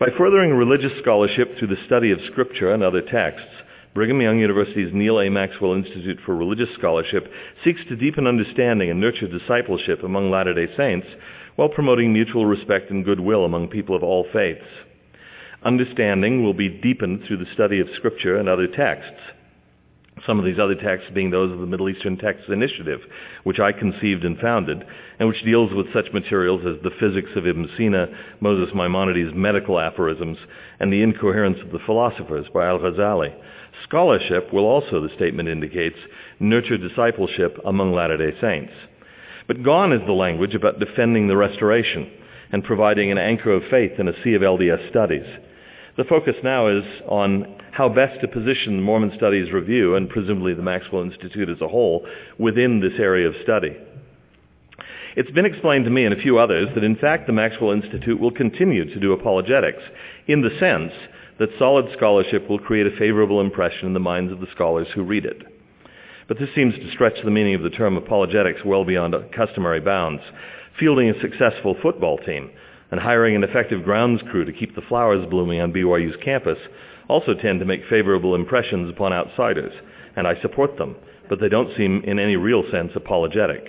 By furthering religious scholarship through the study of Scripture and other texts, Brigham Young University's Neal A. Maxwell Institute for Religious Scholarship seeks to deepen understanding and nurture discipleship among Latter-day Saints while promoting mutual respect and goodwill among people of all faiths. Understanding will be deepened through the study of Scripture and other texts. Some of these other texts being those of the Middle Eastern Texts Initiative, which I conceived and founded, and which deals with such materials as the physics of Ibn Sina, Moses Maimonides' medical aphorisms, and the incoherence of the philosophers by Al-Ghazali. Scholarship will also, the statement indicates, nurture discipleship among Latter-day Saints. But gone is the language about defending the Restoration and providing an anchor of faith in a sea of LDS studies. The focus now is on how best to position the Mormon Studies Review, and presumably the Maxwell Institute as a whole, within this area of study. It's been explained to me and a few others that in fact the Maxwell Institute will continue to do apologetics, in the sense that solid scholarship will create a favorable impression in the minds of the scholars who read it. But this seems to stretch the meaning of the term apologetics well beyond customary bounds. Fielding a successful football team and hiring an effective grounds crew to keep the flowers blooming on BYU's campus also tend to make favorable impressions upon outsiders, and I support them, but they don't seem in any real sense apologetic.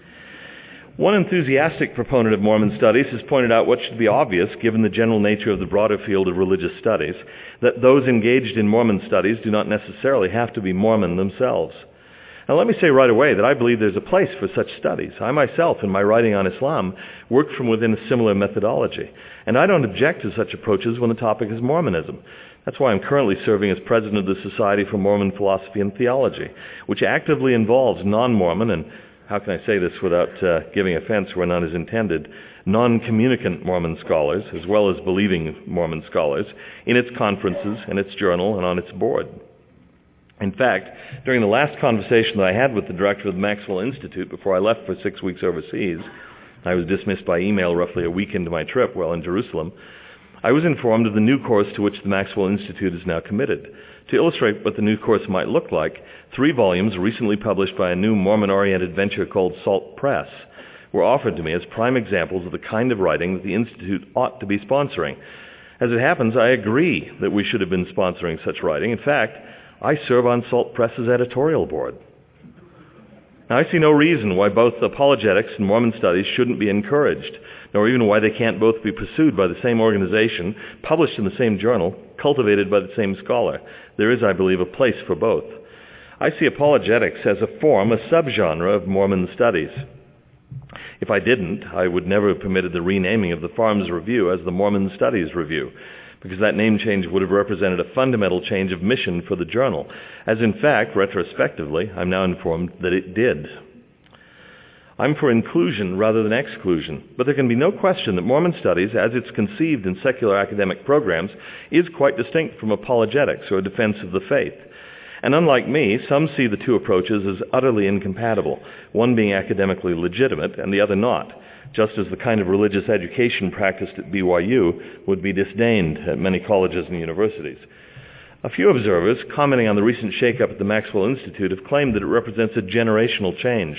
One enthusiastic proponent of Mormon studies has pointed out what should be obvious given the general nature of the broader field of religious studies, that those engaged in Mormon studies do not necessarily have to be Mormon themselves. Now let me say right away that I believe there's a place for such studies. I myself, in my writing on Islam, work from within a similar methodology, and I don't object to such approaches when the topic is Mormonism. That's why I'm currently serving as president of the Society for Mormon Philosophy and Theology, which actively involves non-Mormon, and how can I say this without giving offense where none is intended, non-communicant Mormon scholars, as well as believing Mormon scholars, in its conferences, in its journal, and on its board. In fact, during the last conversation that I had with the director of the Maxwell Institute before I left for 6 weeks overseas, I was dismissed by email roughly a week into my trip while in Jerusalem, I was informed of the new course to which the Maxwell Institute is now committed. To illustrate what the new course might look like, 3 volumes recently published by a new Mormon-oriented venture called Salt Press were offered to me as prime examples of the kind of writing that the Institute ought to be sponsoring. As it happens, I agree that we should have been sponsoring such writing. In fact, I serve on Salt Press's editorial board. Now, I see no reason why both apologetics and Mormon studies shouldn't be encouraged, nor even why they can't both be pursued by the same organization, published in the same journal, cultivated by the same scholar. There is, I believe, a place for both. I see apologetics as a form, a subgenre of Mormon studies. If I didn't, I would never have permitted the renaming of the Farms Review as the Mormon Studies Review, because that name change would have represented a fundamental change of mission for the journal, as in fact, retrospectively, I'm now informed that it did. I'm for inclusion rather than exclusion, but there can be no question that Mormon studies, as it's conceived in secular academic programs, is quite distinct from apologetics or defense of the faith. And unlike me, some see the two approaches as utterly incompatible, one being academically legitimate and the other not, just as the kind of religious education practiced at BYU would be disdained at many colleges and universities. A few observers, commenting on the recent shakeup at the Maxwell Institute, have claimed that it represents a generational change.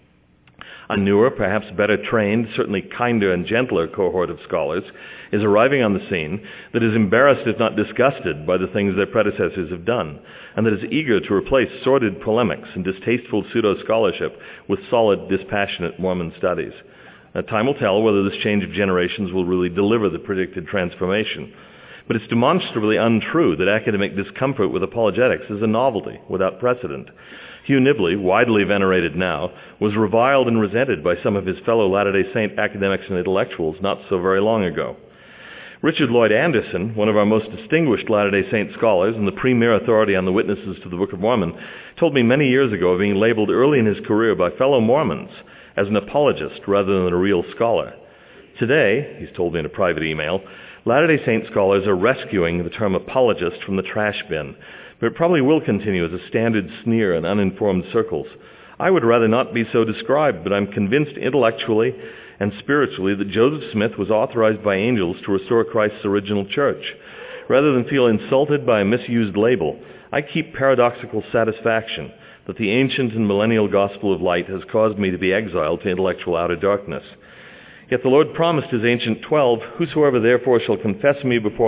A newer, perhaps better trained, certainly kinder and gentler cohort of scholars is arriving on the scene that is embarrassed, if not disgusted, by the things their predecessors have done, and that is eager to replace sordid polemics and distasteful pseudo-scholarship with solid, dispassionate Mormon studies. Now, time will tell whether this change of generations will really deliver the predicted transformation. But it's demonstrably untrue that academic discomfort with apologetics is a novelty without precedent. Hugh Nibley, widely venerated now, was reviled and resented by some of his fellow Latter-day Saint academics and intellectuals not so very long ago. Richard Lloyd Anderson, one of our most distinguished Latter-day Saint scholars and the premier authority on the witnesses to the Book of Mormon, told me many years ago of being labeled early in his career by fellow Mormons as an apologist rather than a real scholar. Today, he's told me in a private email, Latter-day Saint scholars are rescuing the term apologist from the trash bin, but it probably will continue as a standard sneer in uninformed circles. I would rather not be so described, but I'm convinced intellectually and spiritually that Joseph Smith was authorized by angels to restore Christ's original church. Rather than feel insulted by a misused label, I keep paradoxical satisfaction that the ancient and millennial gospel of light has caused me to be exiled to intellectual outer darkness. Yet the Lord promised his ancient 12, "Whosoever therefore shall confess me before